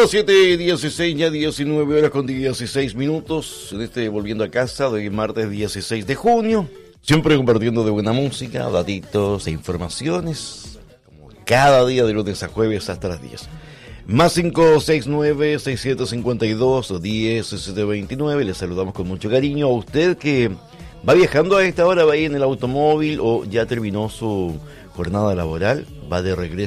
las 7:16, ya 19 horas con 16 minutos, en este Volviendo a Casa de martes 16 de junio, siempre compartiendo de buena música, datitos e informaciones, como cada día de lunes a jueves hasta las 10. Más 569-6752-10-729, les saludamos con mucho cariño a usted que va viajando a esta hora, va ahí en el automóvil o ya terminó su jornada laboral, va de regreso